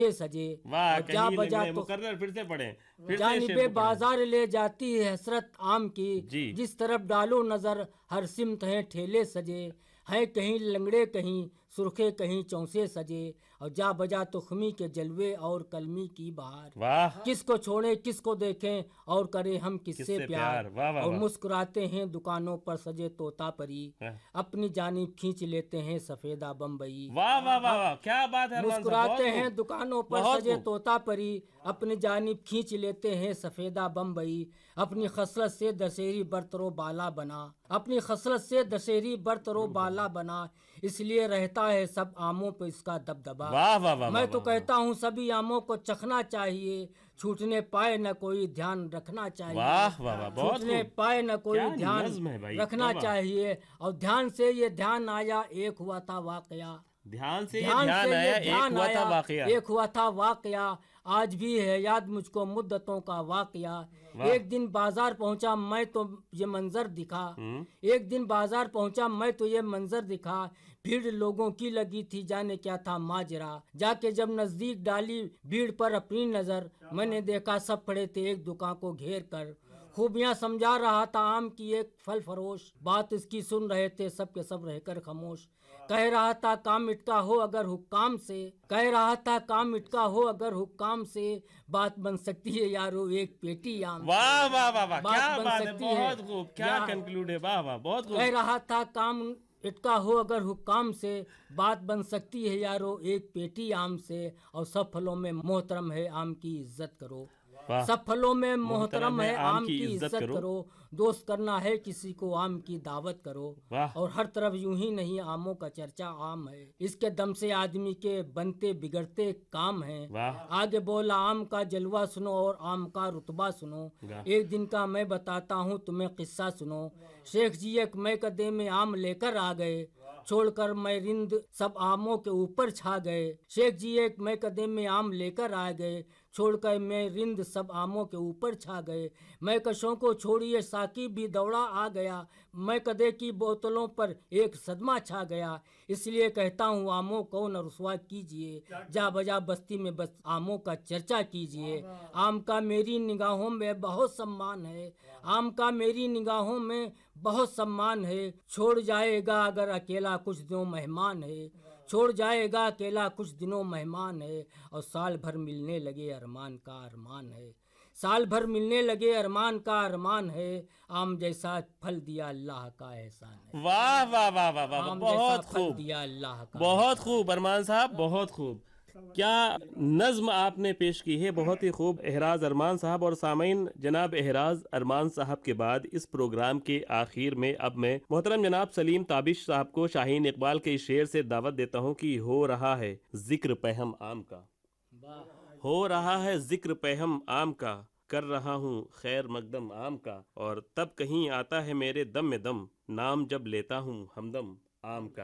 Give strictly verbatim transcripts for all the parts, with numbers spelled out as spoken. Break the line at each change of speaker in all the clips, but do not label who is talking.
सजे।
वाह,
और जा
कहीं लग
बजा
रहे हैं।
तो
मुकर्रर फिर से पढ़ें, फिर से
जानिबे
शेर को पढ़ें।
बाजार ले जाती है हसरत आम की,
जी।
जिस तरफ डालो नजर हर सिमत है ठेले सजे। है कहीं लंगड़े कहीं सुरखे कहीं चौसे सजे। और जा बजा तुखमी के जलवे और कलमी की बहार।
वाह,
किसको छोड़े किसको देखें और करें हम किससे
किससे
प्यार।
प्यार। वाह वाह
और
वाह
मुस्कुराते हैं दुकानों पर सजे तोता परी।
वाह
अपनी जानिब खींच लेते हैं सफेदा बम्बई।
वाह वाह वाह वाह, क्या बात है अरमान साहब, बहुत
मुस्कुराते
खूब,
हैं दुकानों पर
बहुत
सजे
खूब।
तोता परी। अपनी जानिब खींच लेते हैं सफेदा बम्बई। अपनी खसलत से दशहरी बरतरो बाला बना। अपनी खसलत से दशहरी बरतरो बाला बना। इसलिए रहता है सब आमों पे इसका दबदबा।
वाह वाह वाह वाह
मैं तो
वाह
कहता हूँ सभी आमों को चखना चाहिए। छूटने पाए न कोई ध्यान रखना चाहिए।
वाह वाह वाह, बहुत
छूटने
खूब।
पाए न कोई
क्या
ध्यान
नज्म है भाई,
रखना
वाह वाह।
चाहिए। और ध्यान से ये ध्यान आया एक हुआ था वाकया।
ध्यान से ये
ध्यान
ध्यान
से ये
आया, एक
ध्यान
हुआ था
आया
वाकया।
एक हुआ था वाकया। आज भी है याद मुझको मुद्दतों का वाकया।
वाह।
एक दिन बाजार पहुंचा मैं तो ये मंजर दिखा।
हम्म।
एक दिन बाजार पहुंचा मैं तो ये मंजर दिखा। भीड़ लोगों की लगी थी जाने क्या था माजरा। जाके जब नजदीक डाली भीड़ पर अपनी नजर। मैंने देखा सब खड़े थे एक दुकान को घेर कर। खूबियां समझा रहा था आम की एक फल फरोश। बात इसकी सुन रहे थे सब के सब रहकर खामोश। कह रहा था काम इटका हो अगर हुक्काम से। कह रहा था काम इटका हो अगर हुक्काम से। बात बन सकती है यारो एक पेटी आम से।
वाह वाह वाह वाह,
बात
क्या
बन
बात है,
सकती है
बहुत खूब, क्या
या
कंक्लूड है, वाह वाह, बहुत
कह
खूब।
रहा था काम इटका हो अगर हुक्काम से। बात बन सकती है यारो एक पेटी आम से। और सब फलों में मोहतरम है आम की इज्जत करो।
वाह,
सब फलों में
मोहतरम
मोहतरम
है
है
आम
आम
की
की
इज्जत
इज्जत
करो।
करो। दोस्त करना है किसी को आम की दावत करो।
वाह
और हर तरफ यूं ही नहीं आमों का चर्चा आम है। इसके दम से आदमी के बनते बिगड़ते काम है।
वाह
आगे बोला आम का जलवा सुनो और आम का रुतबा सुनो।
वाह।
एक दिन का मैं बताता हूँ तुम्हें किस्सा सुनो। शेख जी एक मैं कदे में आम लेकर आ गए। छोड़कर मैं रिंद सब आमों के ऊपर छा गए। शेख जी एक मैं कदे में आम लेकर आ गए। छोड़कर मैं रिंद सब आमों के ऊपर छा गए। मैं कशों को छोड़िए साकी भी दौड़ा आ गया। मैं कदे की बोतलों पर एक सदमा छा गया। इसलिए कहता हूँ आमों को न रुसवा कीजिए। जा बजा बस्ती में बस आमों का चर्चा कीजिए। आम का मेरी निगाहों में बहुत सम्मान है। आम का मेरी निगाहों में बहुत सम्मान है। छोड़ जाएगा अगर अकेला कुछ दिनों मेहमान है। छोड़ जाएगा अकेला कुछ दिनों मेहमान है। और साल भर मिलने लगे अरमान का अरमान है। साल भर मिलने लगे अरमान का अरमान है। आम जैसा फल दिया अल्लाह का एहसान है।
वाह वाह वाह वाह वाह,
आम जैसा
बहुत
फल
खूब,
दिया अल्लाह का
बहुत
एहसान
खूब अरमान साहब, बहुत खूब। क्या नज्म आपने पेश की है, बहुत ही खूब एहराज अरमान साहब। और सामीन, जनाब एहराज अरमान साहब के बाद इस प्रोग्राम के आखिर में अब मैं मोहतरम जनाब सलीम ताबिश साहब को शाहीन इकबाल के इस शेर से दावत देता हूँ कि हो रहा है जिक्र पहम आम का।
है।
हो रहा है जिक्र पहम आम का, कर रहा हूँ खैर मकदम आम का। और तब कहीं आता है मेरे दम में दम, नाम जब लेता हूँ हमदम आम का।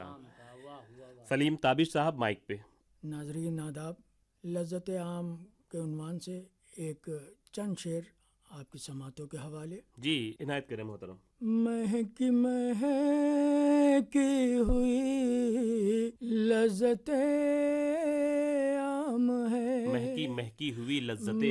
सलीम ताबिश साहब माइक पे।
नाजरीन आदाब, लज्जत आम के उन्वान से एक चंद शेर आपकी समातों के हवाले।
जी इनायत करें मोहतरम।
महकी महकी हुई लज्जत आम है।
महकी महकी हुई लज्जतें